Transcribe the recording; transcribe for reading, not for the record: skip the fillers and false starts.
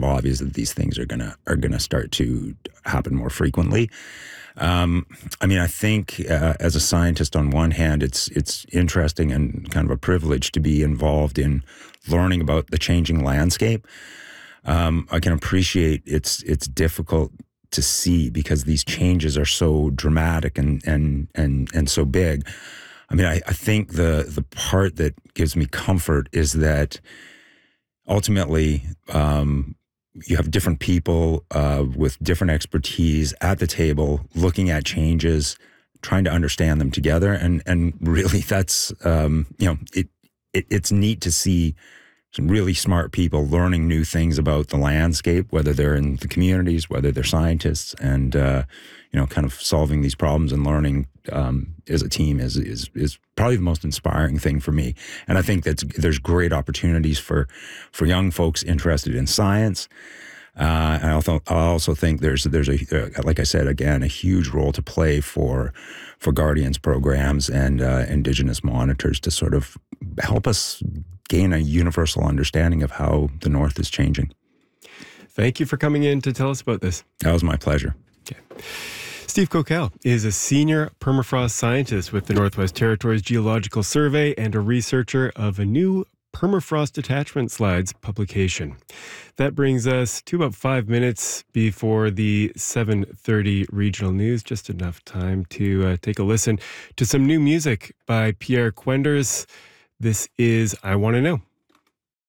of obvious that these things are gonna start to happen more frequently. I mean, I think as a scientist, on one hand, it's interesting and kind of a privilege to be involved in learning about the changing landscape. I can appreciate it's difficult to see because these changes are so dramatic and so big. I mean, I think the part that gives me comfort is that ultimately, you have different people with different expertise at the table looking at changes, trying to understand them together. And really that's, it's neat to see some really smart people learning new things about the landscape, whether they're in the communities, whether they're scientists, and kind of solving these problems and learning as a team is probably the most inspiring thing for me. And I think there's great opportunities for young folks interested in science. I also think there's like I said again, a huge role to play for Guardians programs and Indigenous monitors to sort of help us gain a universal understanding of how the North is changing. Thank you for coming in to tell us about this. That was my pleasure. Okay. Steve Coquelle is a senior permafrost scientist with the Northwest Territories Geological Survey and a researcher of a new permafrost attachment slides publication. That brings us to about 5 minutes before the 7:30 regional news. Just enough time to take a listen to some new music by Pierre Quenders. This is I Want to Know.